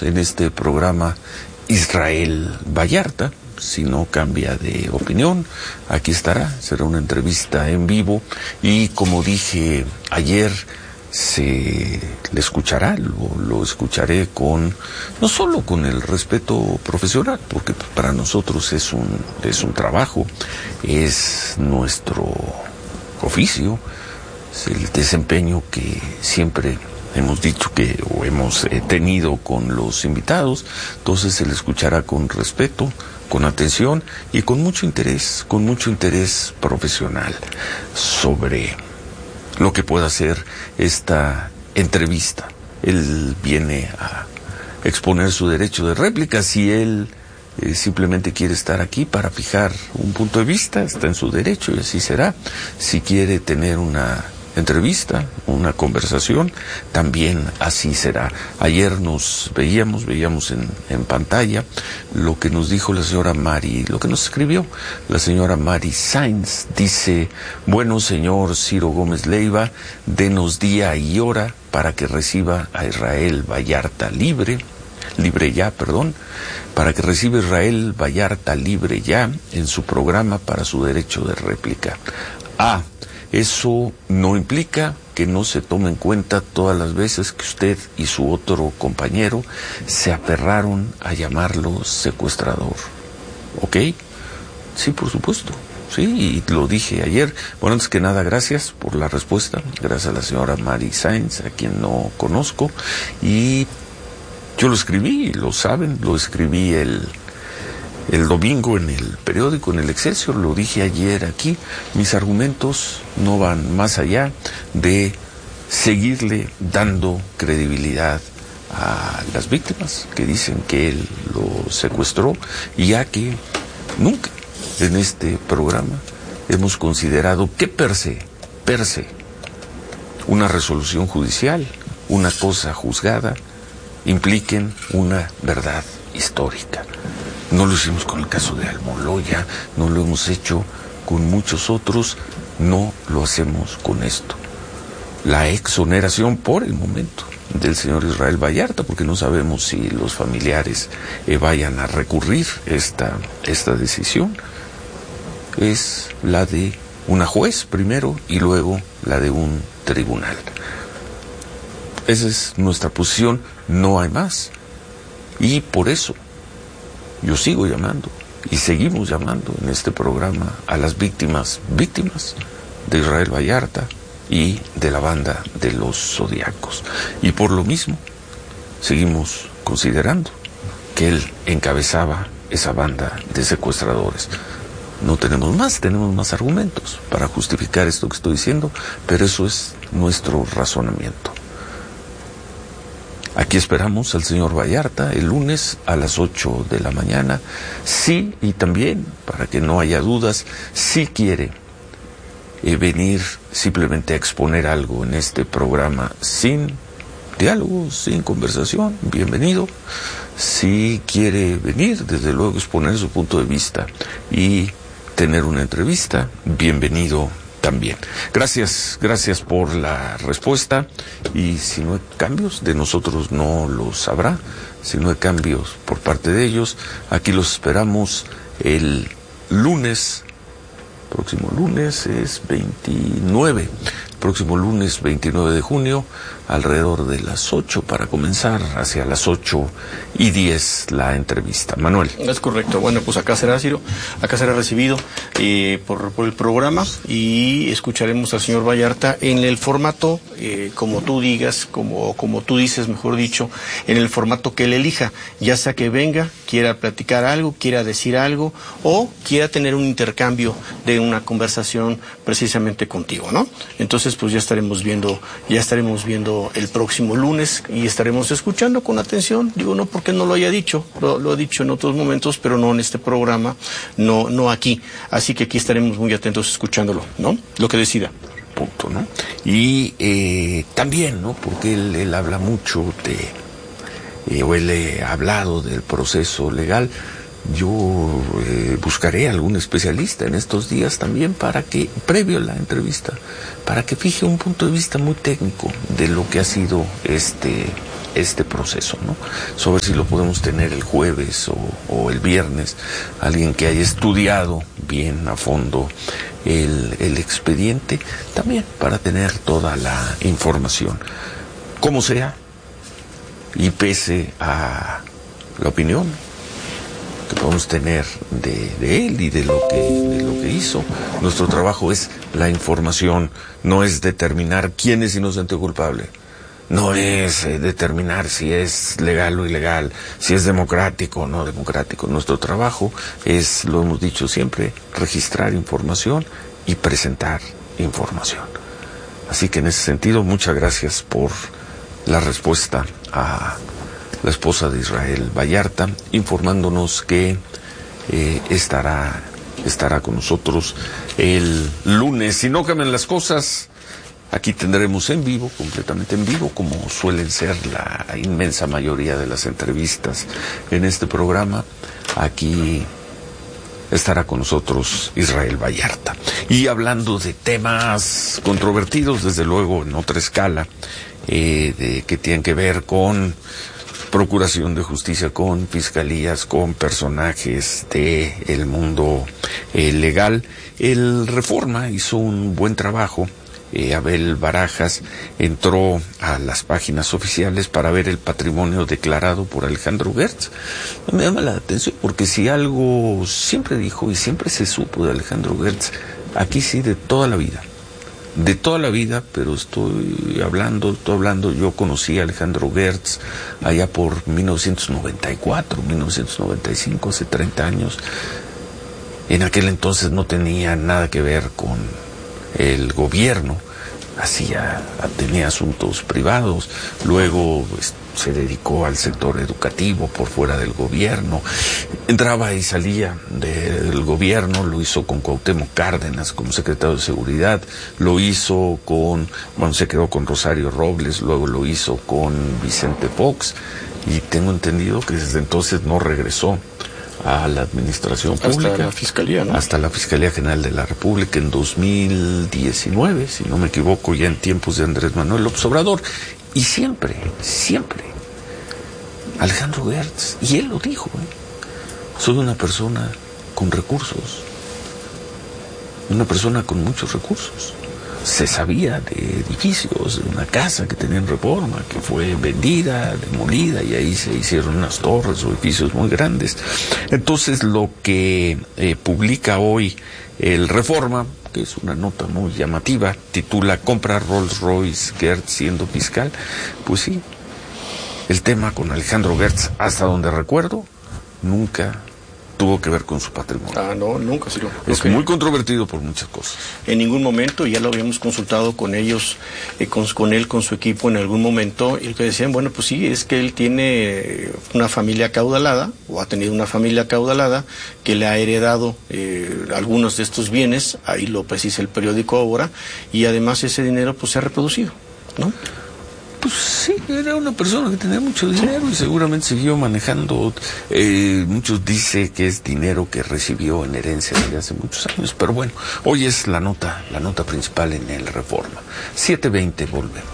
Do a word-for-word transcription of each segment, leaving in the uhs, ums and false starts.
tenemos en este programa Israel Vallarta. Si no cambia de opinión, aquí estará, será una entrevista en vivo y como dije ayer, se le escuchará, lo, lo escucharé con, no solo con el respeto profesional, porque para nosotros es un, es un trabajo, es nuestro oficio, es el desempeño que siempre hemos dicho que, o hemos eh, tenido con los invitados, entonces se le escuchará con respeto, con atención y con mucho interés, con mucho interés profesional sobre lo que pueda ser esta entrevista. Él viene a exponer su derecho de réplica. Si él eh, simplemente quiere estar aquí para fijar un punto de vista, está en su derecho y así será. Si quiere tener una entrevista, una conversación, también así será. Ayer nos veíamos, veíamos en, en pantalla lo que nos dijo la señora Mari, lo que nos escribió la señora Mari Sainz. Dice: bueno, señor Ciro Gómez Leiva, denos día y hora para que reciba a Israel Vallarta libre, libre ya, perdón, para que reciba Israel Vallarta libre ya en su programa para su derecho de réplica. Ah, eso no implica que no se tome en cuenta todas las veces que usted y su otro compañero se aferraron a llamarlo secuestrador. ¿Ok? Sí, por supuesto. Sí, y lo dije ayer. Bueno, antes que nada, gracias por la respuesta. Gracias a la señora Mari Sainz, a quien no conozco. Y yo lo escribí, lo saben, lo escribí el... el domingo en el periódico, en el Excelsior, lo dije ayer aquí. Mis argumentos no van más allá de seguirle dando credibilidad a las víctimas que dicen que él lo secuestró, ya que nunca en este programa hemos considerado que per se, per se, una resolución judicial, una cosa juzgada, impliquen una verdad histórica. No lo hicimos con el caso de Almoloya, no lo hemos hecho con muchos otros, no lo hacemos con esto. La exoneración por el momento del señor Israel Vallarta, porque no sabemos si los familiares eh, vayan a recurrir esta, esta decisión, es la de una juez primero y luego la de un tribunal. Esa es nuestra posición, no hay más. Y por eso yo sigo llamando y seguimos llamando en este programa a las víctimas, víctimas de Israel Vallarta y de la banda de los Zodiacos. Y por lo mismo, seguimos considerando que él encabezaba esa banda de secuestradores. No tenemos más, tenemos más argumentos para justificar esto que estoy diciendo, pero eso es nuestro razonamiento. Aquí esperamos al señor Vallarta el lunes a las ocho de la mañana. Sí, y también, para que no haya dudas, si quiere eh, venir simplemente a exponer algo en este programa sin diálogo, sin conversación, bienvenido. Si quiere venir, desde luego, exponer su punto de vista y tener una entrevista, bienvenido también. Gracias, gracias por la respuesta. Y si no hay cambios, de nosotros no los habrá. Si no hay cambios por parte de ellos, aquí los esperamos el lunes. Próximo lunes es veintinueve. Próximo lunes veintinueve de junio, alrededor de las ocho, para comenzar hacia las ocho y diez la entrevista. Manuel. Es correcto. Bueno, pues acá será, Ciro, acá será recibido eh, por, por el programa y escucharemos al señor Vallarta en el formato, eh, como tú digas, como, como tú dices, mejor dicho, en el formato que él elija, ya sea que venga, quiera platicar algo, quiera decir algo o quiera tener un intercambio de una conversación precisamente contigo, ¿no? Entonces, pues ya estaremos viendo, ya estaremos viendo el próximo lunes y estaremos escuchando con atención. Digo, no porque no lo haya dicho, lo, lo he dicho en otros momentos, pero no en este programa, no, no aquí. Así que aquí estaremos muy atentos escuchándolo, ¿no? Lo que decida. Punto, ¿no? Y eh, también, ¿no? Porque él, él habla mucho de, eh, o él ha hablado del proceso legal. Yo eh, buscaré algún especialista en estos días también para que, previo a la entrevista, para que fije un punto de vista muy técnico de lo que ha sido este este proceso, ¿no? Sobre si lo podemos tener el jueves o, o el viernes, alguien que haya estudiado bien a fondo el, el expediente, también para tener toda la información. Como sea, y pese a la opinión que podemos tener de, de él y de lo que de lo que hizo, nuestro trabajo es la información, no es determinar quién es inocente o culpable, no es eh, determinar si es legal o ilegal, si es democrático o no democrático. Nuestro trabajo es, lo hemos dicho siempre, registrar información y presentar información. Así que en ese sentido, muchas gracias por la respuesta a la esposa de Israel Vallarta, informándonos que eh, estará, estará con nosotros el lunes. Si no cambian las cosas, aquí tendremos en vivo, completamente en vivo, como suelen ser la inmensa mayoría de las entrevistas en este programa. Aquí estará con nosotros Israel Vallarta. Y hablando de temas controvertidos, desde luego en otra escala, eh, de, que tienen que ver con Procuración de Justicia, con fiscalías, con personajes del mundo eh, legal. El Reforma hizo un buen trabajo. Eh, Abel Barajas entró a las páginas oficiales para ver el patrimonio declarado por Alejandro Gertz. Me llama la atención porque si algo siempre dijo y siempre se supo de Alejandro Gertz, aquí sí de toda la vida. De toda la vida, pero estoy hablando, estoy hablando, yo conocí a Alejandro Gertz allá por mil novecientos noventa y cuatro, mil novecientos noventa y cinco, hace treinta años. En aquel entonces no tenía nada que ver con el gobierno, hacía, tenía asuntos privados, luego pues, se dedicó al sector educativo por fuera del gobierno, entraba y salía del gobierno, lo hizo con Cuauhtémoc Cárdenas como secretario de Seguridad, lo hizo con, bueno, se quedó con Rosario Robles, luego lo hizo con Vicente Fox, y tengo entendido que desde entonces no regresó a la administración pública. Hasta la Fiscalía, ¿no? Hasta la Fiscalía General de la República en dos mil diecinueve, si no me equivoco, ya en tiempos de Andrés Manuel López Obrador. Y siempre, siempre, Alejandro Gertz, y él lo dijo, ¿eh? Soy una persona con recursos, una persona con muchos recursos. Se sabía de edificios, de una casa que tenía en Reforma, que fue vendida, demolida, y ahí se hicieron unas torres o edificios muy grandes. Entonces, lo que eh, publica hoy el Reforma, que es una nota muy llamativa, titula "Compra Rolls Royce Gertz siendo fiscal", pues sí, el tema con Alejandro Gertz, hasta donde recuerdo, nunca tuvo que ver con su patrimonio. Ah, no, nunca sí. Es okay. muy controvertido por muchas cosas. En ningún momento, ya lo habíamos consultado con ellos, eh, con, con él, con su equipo en algún momento, y lo que decían, bueno, pues sí, es que él tiene una familia acaudalada, o ha tenido una familia acaudalada, que le ha heredado eh, algunos de estos bienes, ahí lo precisa el periódico ahora, y además ese dinero pues se ha reproducido, ¿no? Pues sí, era una persona que tenía mucho dinero y seguramente siguió manejando, eh, muchos dicen que es dinero que recibió en herencia desde hace muchos años, pero bueno, hoy es la nota, la nota principal en el Reforma. siete veinte, volvemos.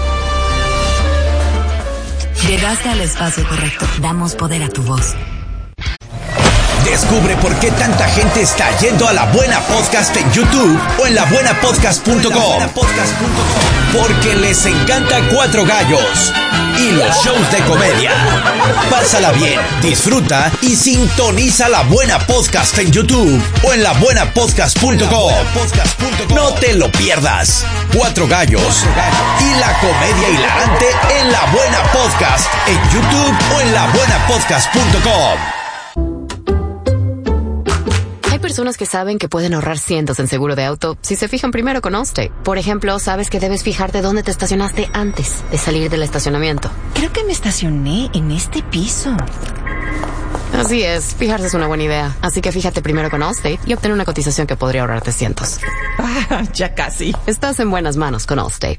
Llegaste al espacio correcto, damos poder a tu voz. Descubre por qué tanta gente está yendo a La Buena Podcast en YouTube o en la buena podcast punto com. Porque les encanta Cuatro Gallos y los shows de comedia. Pásala bien, disfruta y sintoniza La Buena Podcast en YouTube o en la buena podcast punto com. No te lo pierdas. Cuatro Gallos y la comedia hilarante en La Buena Podcast en YouTube o en la buena podcast punto com. Hay personas que saben que pueden ahorrar cientos en seguro de auto si se fijan primero con Allstate. Por ejemplo, sabes que debes fijarte dónde te estacionaste antes de salir del estacionamiento. Creo que me estacioné en este piso. Así es, fijarse es una buena idea. Así que fíjate primero con Allstate y obtén una cotización que podría ahorrarte cientos. Ah, ya casi. Estás en buenas manos con Allstate.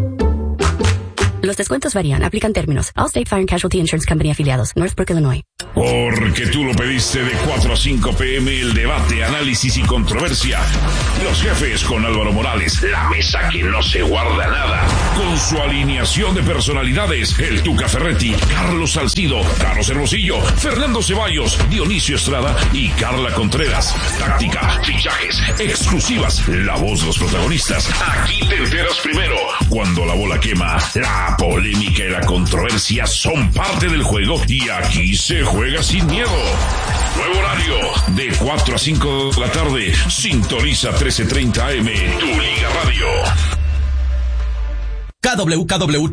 Los descuentos varían. Aplican términos. Allstate Fire and Casualty Insurance Company afiliados. Northbrook, Illinois. Porque tú lo pediste de cuatro a cinco pm el debate, análisis y controversia. Los jefes con Álvaro Morales, la mesa que no se guarda nada. Con su alineación de personalidades, el Tuca Ferretti, Carlos Salcido, Carlos Hermosillo, Fernando Ceballos, Dionisio Estrada y Carla Contreras. Táctica, fichajes, exclusivas, la voz de los protagonistas. Aquí te enteras primero. Cuando la bola quema, la polémica y la controversia son parte del juego y aquí se juega sin miedo. Nuevo horario, de cuatro a cinco de la tarde. Sintoniza trece treinta A M, tu Liga Radio. K W K W